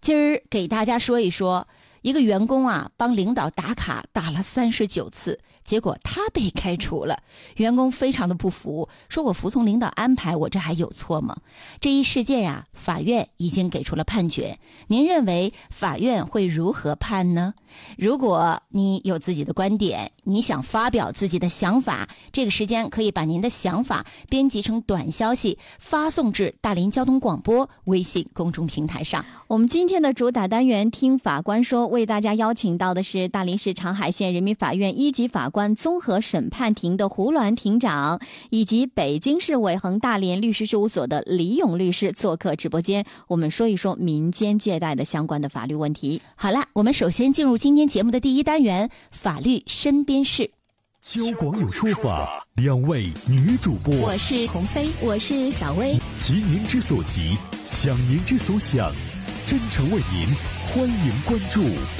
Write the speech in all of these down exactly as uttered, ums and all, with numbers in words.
今儿给大家说一说，一个员工啊帮领导打卡打了三十九次，结果他被开除了。员工非常的不服，说我服从领导安排，我这还有错吗？这一事件呀、啊，法院已经给出了判决。您认为法院会如何判呢？如果你有自己的观点，你想发表自己的想法，这个时间可以把您的想法编辑成短消息，发送至大林交通广播微信公众平台上。 我们今天的主打单元听法官说，为大家邀请到的是大林市长海县人民法院一级法官综合审判庭的胡鸾庭长，以及北京市伟恒大连律师事务所的李勇律师做客直播间，我们说一说民间借贷的相关的法律问题。 好了，我们首先进入今天节目的第一单元，法律身边事。 交广有说法，两位女主播， 我是鸿飞， 我是小薇， 急您之所急，想您之所想，真诚为您，欢迎关注。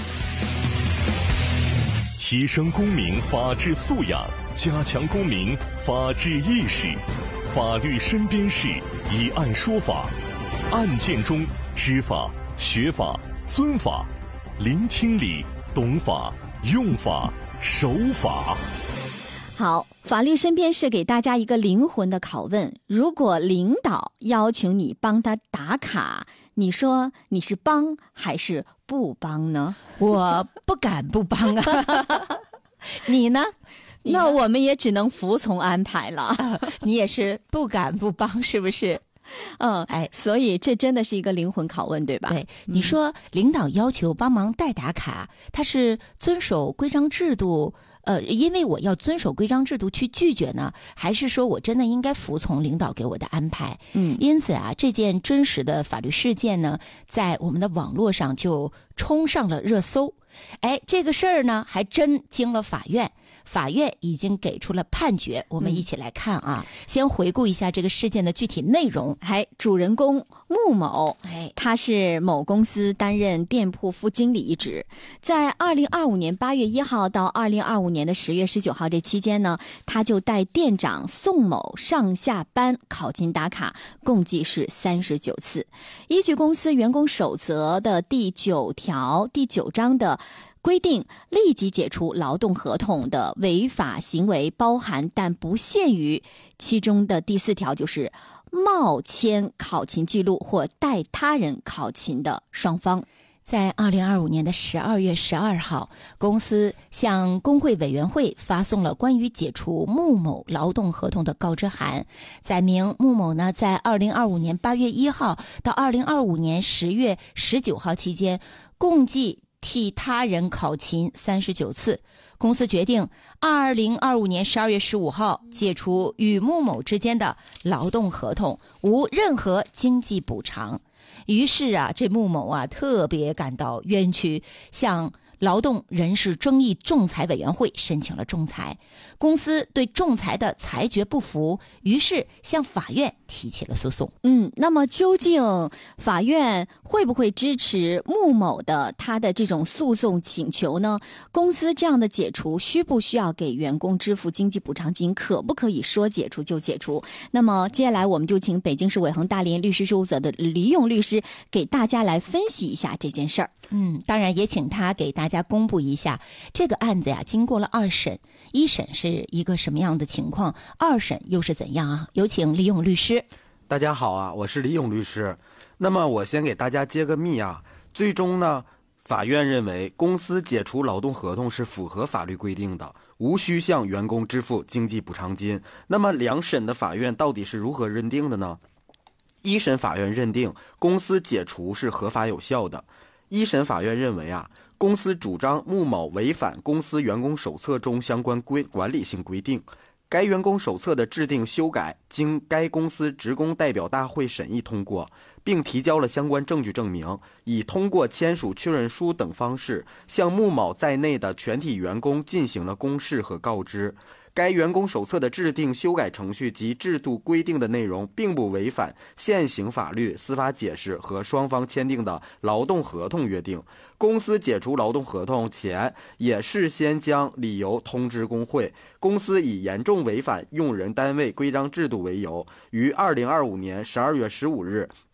提升公民法治素养，加强公民法治意识，法律身边事，以案说法，案件中知法、学法、尊法，聆听理，懂法，用法，守法。 好，法律身边是给大家一个灵魂的拷问：如果领导要求你帮他打卡，你说你是帮还是不帮呢？ 我不敢不帮啊。你呢？ 那我们也只能服从安排了。 啊、你也是不敢不帮，是不是？ 嗯，哎，所以这真的是一个灵魂拷问，对吧？ 对，你说领导要求帮忙代打卡，他是遵守规章制度，呃，因为我要遵守规章制度去拒绝呢，还是说我真的应该服从领导给我的安排？嗯，因此啊，这件真实的法律事件呢，在我们的网络上就冲上了热搜。哎，这个事儿呢，还真经了法院。法院已经给出了判决，我们一起来看啊。嗯、先回顾一下这个事件的具体内容。 哎，主人公穆某，哎，他是某公司担任店铺副经理一职，在二零二五年八月一号到二零二五年的十月十九号这期间呢，他就带店长宋某上下班考勤打卡，共计是三十九次。依据公司员工守则的第九条第九章的规定，立即解除劳动合同的违法行为包含但不限于其中的第四条，就是冒签考勤记录或代他人考勤的双方。 在二零二五年的十二月十二号，公司向工会委员会发送了关于解除穆某劳动合同的告知函，载明穆某呢在二零二五年八月一号到二零二五年十月十九号期间，共计替他人考勤三十九次。公司决定二零二五年十二月十五号解除与穆某之间的劳动合同，无任何经济补偿。于是啊，这穆某啊特别感到冤屈，向劳动人事争议仲裁委员会申请了仲裁。公司对仲裁的裁决不服，于是向法院提起了诉讼。 嗯，那么究竟法院会不会支持穆某的他的这种诉讼请求呢？公司这样的解除需不需要给员工支付经济补偿金？可不可以说解除就解除？那么接下来我们就请北京市伟恒大连律师事务所的李勇律师给大家来分析一下这件事儿。 嗯，当然也请他给大家公布一下这个案子呀，经过了二审，一审是一个什么样的情况，二审又是怎样啊？有请李勇律师。 大家好啊，我是李勇律师。那么我先给大家揭个密啊，最终呢，法院认为公司解除劳动合同是符合法律规定的，无需向员工支付经济补偿金。那么两审的法院到底是如何认定的呢？一审法院认定公司解除是合法有效的。一审法院认为啊，公司主张穆某违反公司员工手册中相关规管理性规定，该员工手册的制定修改经该公司职工代表大会审议通过，并提交了相关证据证明，以通过签署确认书等方式向穆某在内的全体员工进行了公示和告知。该员工手册的制定修改程序及制度规定的内容并不违反现行法律、司法解释和双方签订的劳动合同约定。公司解除劳动合同前也事先将理由通知工会。公司以严重违反用人单位规章制度为由，于二零二五年十二月十五日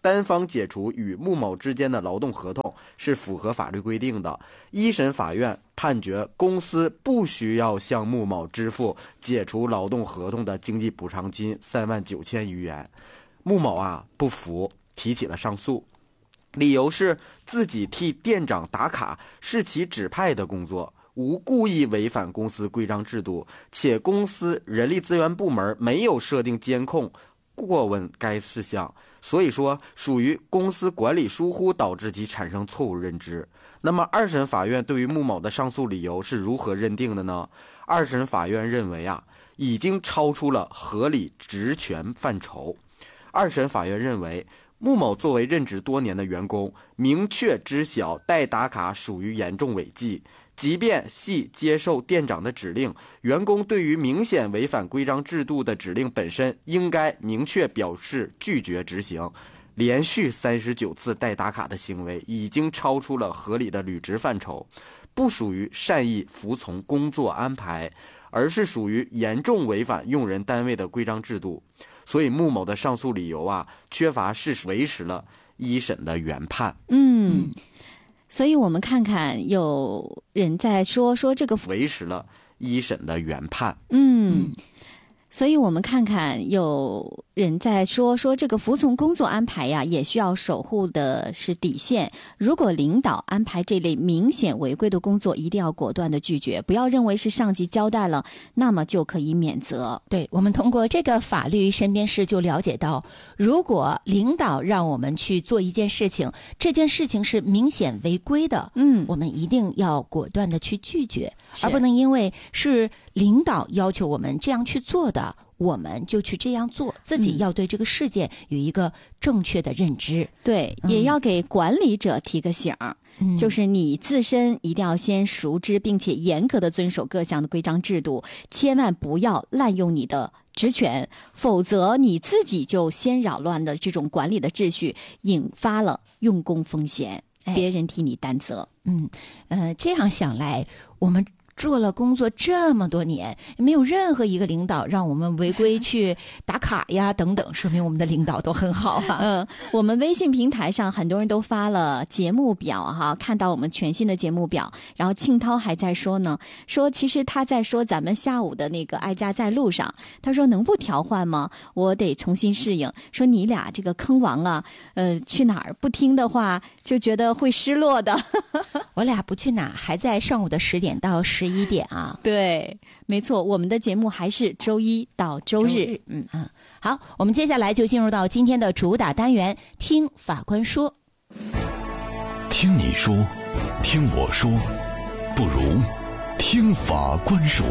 单方解除与穆某之间的劳动合同是符合法律规定的。一审法院判决公司不需要向穆某支付解除劳动合同的经济补偿金三万九千余元。穆某啊不服，提起了上诉，理由是自己替店长打卡是其指派的工作，无故意违反公司规章制度，且公司人力资源部门没有设定监控过问该事项，所以说属于公司管理疏忽导致其产生错误认知。那么二审法院对于穆某的上诉理由是如何认定的呢？二审法院认为啊，已经超出了合理职权范畴。二审法院认为，穆某作为任职多年的员工，明确知晓代打卡属于严重违纪，即便系接受店长的指令，员工对于明显违反规章制度的指令本身应该明确表示拒绝执行。连续三十九次代打卡的行为已经超出了合理的履职范畴，不属于善意服从工作安排，而是属于严重违反用人单位的规章制度。所以穆某的上诉理由啊，缺乏事实，维持了一审的原判。 嗯，所以我们看看，有人在说说这个维持了一审的原判。 嗯，所以我们看看，有人在说说这个服从工作安排呀，也需要守护的是底线。如果领导安排这类明显违规的工作，一定要果断的拒绝，不要认为是上级交代了，那么就可以免责。 对，我们通过这个法律身边事就了解到，如果领导让我们去做一件事情，这件事情是明显违规的， 嗯， 我们一定要果断的去拒绝，而不能因为是领导要求我们这样去做的，我们就去这样做，自己要对这个事件有一个正确的认知。 对， 嗯、 也要给管理者提个醒儿。嗯、就是你自身一定要先熟知并且严格的遵守各项的规章制度，千万不要滥用你的职权，否则你自己就先扰乱了这种管理的秩序，引发了用工风险，别人替你担责。 嗯，呃，这样想来，我们做了工作这么多年，没有任何一个领导让我们违规去打卡呀等等，说明我们的领导都很好啊。 嗯，我们微信平台上很多人都发了节目表哈，看到我们全新的节目表，然后庆涛还在说呢，说其实他在说咱们下午的那个爱家在路上，他说能不调换吗？我得重新适应。说你俩这个坑王啊，呃，去哪儿不听的话，就觉得会失落的。 我俩不去哪，还在上午的十点到十一点啊。 对，没错，我们的节目还是周一到周日。周日嗯嗯，好，我们接下来就进入到今天的主打单元，听法官说。 听你说，听我说，不如听法官说。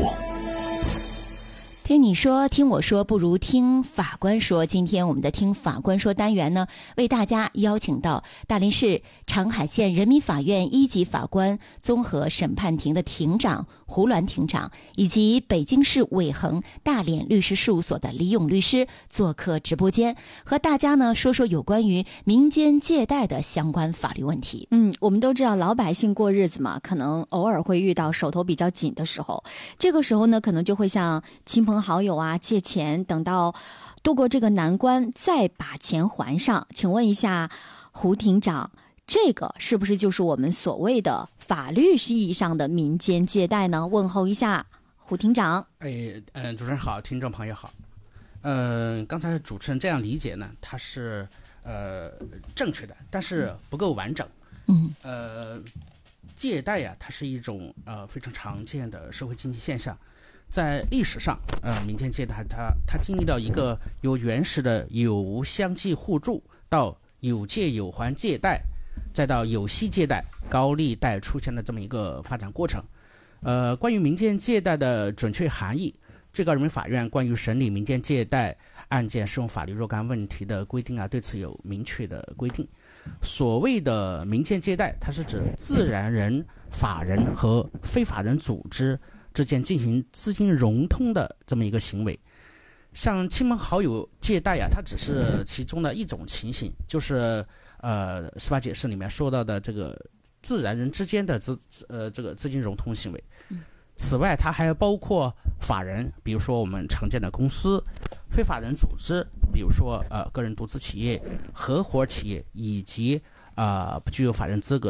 听你说，听我说，不如听法官说。今天我们的听法官说单元呢，为大家邀请到大连市长海县人民法院一级法官综合审判庭的庭长胡鸾庭长，以及北京市伟恒大连律师事务所的李勇律师做客直播间，和大家呢说说有关于民间借贷的相关法律问题。 嗯，我们都知道老百姓过日子嘛，可能偶尔会遇到手头比较紧的时候，这个时候呢，可能就会向亲朋好友啊借钱，等到度过这个难关再把钱还上。请问一下胡庭长，这个是不是就是我们所谓的法律意义上的民间借贷呢？问候一下胡庭长。 哎，嗯，主持人好，听众朋友好。嗯、呃，刚才主持人这样理解呢，它是呃正确的，但是不够完整。 嗯， 呃，借贷呀、啊，它是一种呃非常常见的社会经济现象。在历史上，呃，民间借贷它它经历了一个由原始的有无相继互助，到有借有还借贷，再到有息借贷、高利贷出现的这么一个发展过程。呃，关于民间借贷的准确含义，最高人民法院关于审理民间借贷案件适用法律若干问题的规定啊，对此有明确的规定。所谓的民间借贷，它是指自然人、法人和非法人组织之间进行资金融通的这么一个行为。像亲朋好友借贷呀、啊，它只是其中的一种情形，就是呃司法解释里面说到的这个自然人之间的资呃这个资金融通行为。 此外，它还包括法人，比如说我们常见的公司、非法人组织，比如说呃个人独资企业、合伙企业以及呃不具有法人资格